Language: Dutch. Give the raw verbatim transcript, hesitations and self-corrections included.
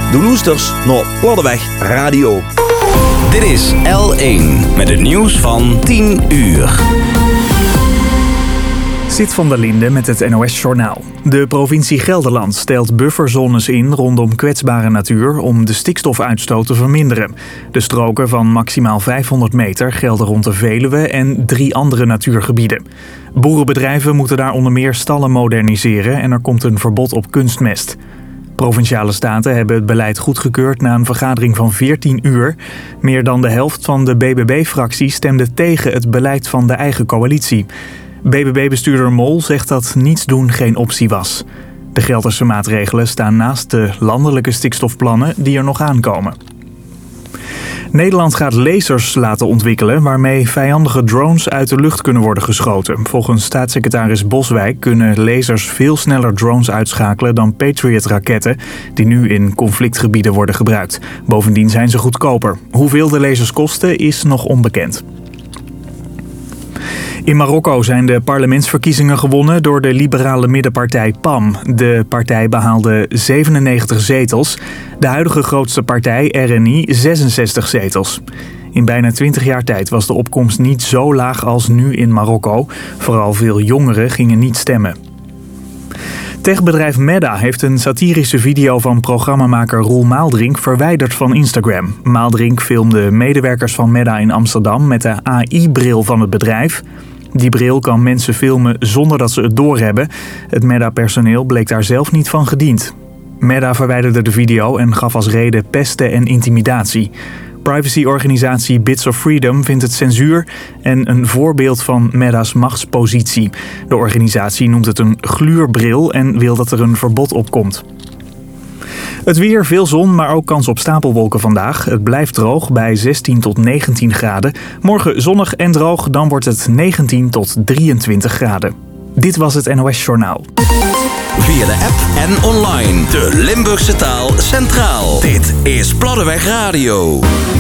De loesters naar Platteweg Radio. Dit is L één met het nieuws van tien uur. Zit van der Linde met het N O S-journaal. De provincie Gelderland stelt bufferzones in rondom kwetsbare natuur om de stikstofuitstoot te verminderen. De stroken van maximaal vijfhonderd meter gelden rond de Veluwe en drie andere natuurgebieden. Boerenbedrijven moeten daar onder meer stallen moderniseren en er komt een verbod op kunstmest. Provinciale staten hebben het beleid goedgekeurd na een vergadering van veertien uur. Meer dan de helft van de B B B-fractie stemde tegen het beleid van de eigen coalitie. B B B-bestuurder Mol zegt dat niets doen geen optie was. De Gelderse maatregelen staan naast de landelijke stikstofplannen die er nog aankomen. Nederland gaat lasers laten ontwikkelen waarmee vijandige drones uit de lucht kunnen worden geschoten. Volgens staatssecretaris Boswijk kunnen lasers veel sneller drones uitschakelen dan Patriot-raketten die nu in conflictgebieden worden gebruikt. Bovendien zijn ze goedkoper. Hoeveel de lasers kosten is nog onbekend. In Marokko zijn de parlementsverkiezingen gewonnen door de liberale middenpartij P A M. De partij behaalde zevenennegentig zetels. De huidige grootste partij, R N I, zesenzestig zetels. In bijna twintig jaar tijd was de opkomst niet zo laag als nu in Marokko. Vooral veel jongeren gingen niet stemmen. Techbedrijf Meta heeft een satirische video van programmamaker Roel Maaldrink verwijderd van Instagram. Maaldrink filmde medewerkers van Meta in Amsterdam met de A I-bril van het bedrijf. Die bril kan mensen filmen zonder dat ze het doorhebben. Het Meta-personeel bleek daar zelf niet van gediend. Meta verwijderde de video en gaf als reden pesten en intimidatie. Privacyorganisatie Bits of Freedom vindt het censuur en een voorbeeld van Meta's machtspositie. De organisatie noemt het een gluurbril en wil dat er een verbod op komt. Het weer, veel zon, maar ook kans op stapelwolken vandaag. Het blijft droog bij zestien tot negentien graden. Morgen zonnig en droog, dan wordt het negentien tot drieëntwintig graden. Dit was het N O S Journaal. Via de app en online. De Limburgse taal centraal. Dit is Platteweg Radio.